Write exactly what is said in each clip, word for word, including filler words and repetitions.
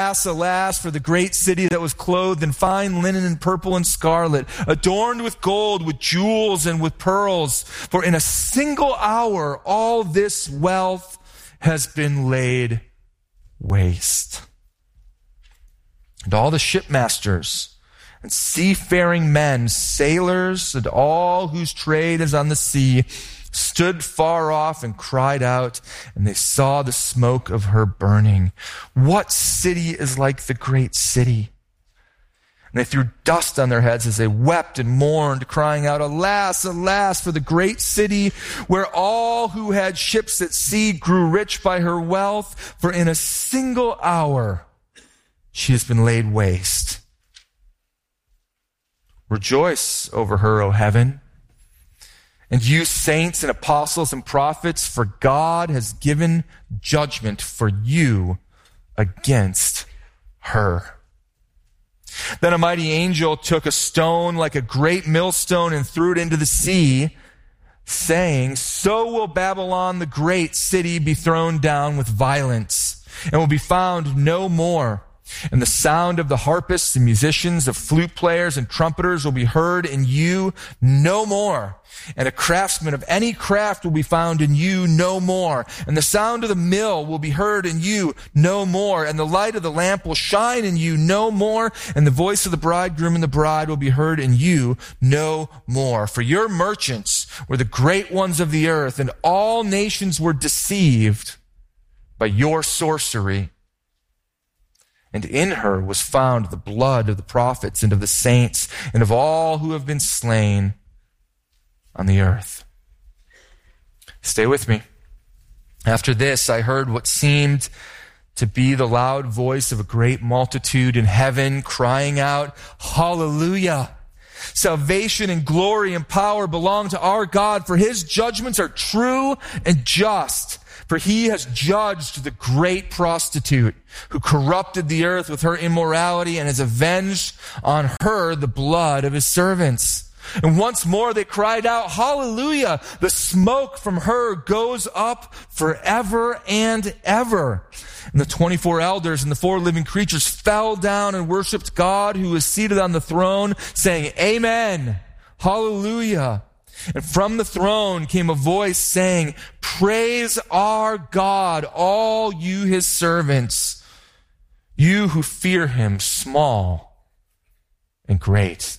Alas, alas, for the great city that was clothed in fine linen and purple and scarlet, adorned with gold, with jewels, and with pearls. For in a single hour all this wealth has been laid waste. And all the shipmasters and seafaring men, sailors, and all whose trade is on the sea, stood far off and cried out, and they saw the smoke of her burning. What city is like the great city? And they threw dust on their heads as they wept and mourned, crying out, Alas, alas, for the great city, where all who had ships at sea grew rich by her wealth, for in a single hour she has been laid waste. Rejoice over her, O heaven, and you saints and apostles and prophets, for God has given judgment for you against her. Then a mighty angel took a stone like a great millstone and threw it into the sea, saying, So will Babylon the great city be thrown down with violence, and will be found no more. And the sound of the harpists and musicians, of flute players and trumpeters will be heard in you no more. And a craftsman of any craft will be found in you no more. And the sound of the mill will be heard in you no more. And the light of the lamp will shine in you no more. And the voice of the bridegroom and the bride will be heard in you no more. For your merchants were the great ones of the earth, and all nations were deceived by your sorcery. And in her was found the blood of the prophets and of the saints and of all who have been slain on the earth. Stay with me. After this, I heard what seemed to be the loud voice of a great multitude in heaven crying out, Hallelujah! Salvation and glory and power belong to our God, for his judgments are true and just. For he has judged the great prostitute who corrupted the earth with her immorality and has avenged on her the blood of his servants. And once more they cried out, Hallelujah! The smoke from her goes up forever and ever. And the twenty-four elders and the four living creatures fell down and worshipped God who is seated on the throne, saying, Amen! Hallelujah! And from the throne came a voice saying, Praise our God, all you his servants, you who fear him, small and great.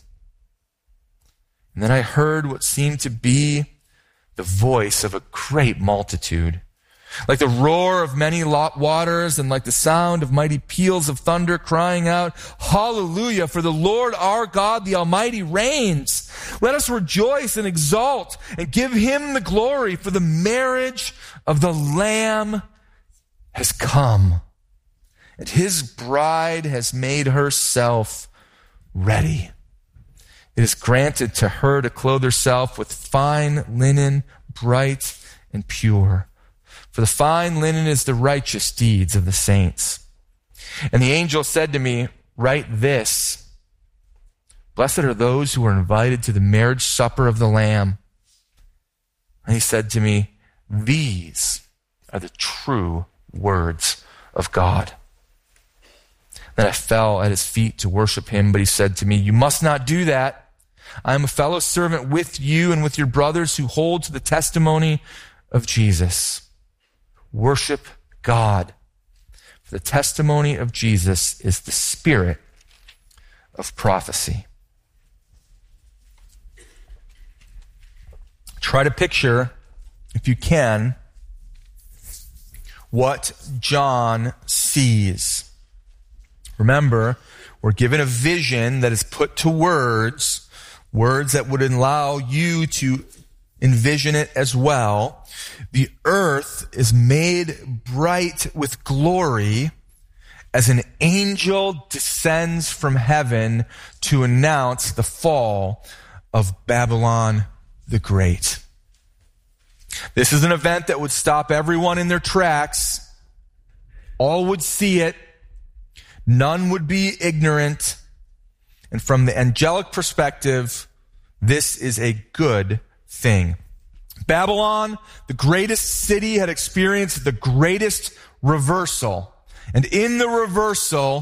And then I heard what seemed to be the voice of a great multitude, like the roar of many waters and like the sound of mighty peals of thunder, crying out, Hallelujah, for the Lord our God, the Almighty, reigns. Let us rejoice and exult and give him the glory, for the marriage of the Lamb has come, and his bride has made herself ready. It is granted to her to clothe herself with fine linen, bright and pure. For the fine linen is the righteous deeds of the saints. And the angel said to me, Write this, Blessed are those who are invited to the marriage supper of the Lamb. And he said to me, These are the true words of God. Then I fell at his feet to worship him, but he said to me, You must not do that. I am a fellow servant with you and with your brothers who hold to the testimony of Jesus. Worship God. For the testimony of Jesus is the spirit of prophecy. Try to picture, if you can, what John sees. Remember, we're given a vision that is put to words, words that would allow you to envision it as well. The earth is made bright with glory as an angel descends from heaven to announce the fall of Babylon the Great. This is an event that would stop everyone in their tracks. All would see it. None would be ignorant. And from the angelic perspective, this is a good thing. Babylon, the greatest city, had experienced the greatest reversal. And in the reversal,